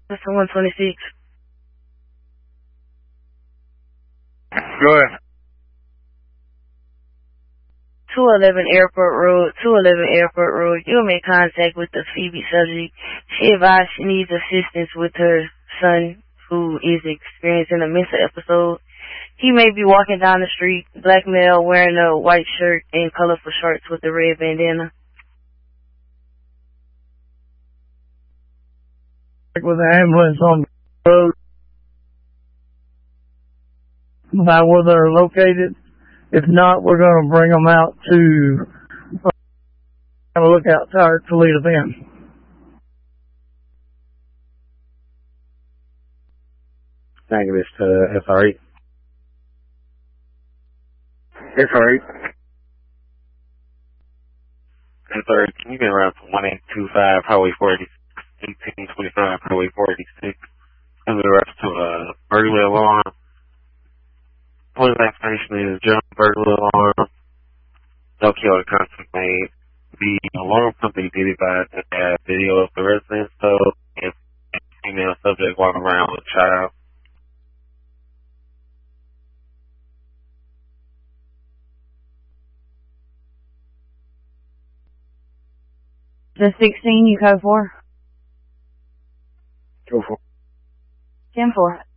That's 126. Go ahead. 211 Airport Road, 211 Airport Road. You'll make contact with the Phoebe subject. She advised she needs assistance with her son who is experiencing a mental episode. He may be walking down the street, black male, wearing a white shirt and colorful shorts with a red bandana. With an ambulance on the road, about where they're located. If not, we're going to bring them out to have a lookout tower to lead them in. Thank you, Mr. SRE. SRE. SRE, can you get around to 1825 Highway 40, 1825 Highway 46? In reference to a burglary alarm. Police activation is jump burglary alarm. No kill or contact made. The alarm company did advise to have video of the residence, so if a female subject walking around with a child. The 16 you code for? Go for it. 10-4.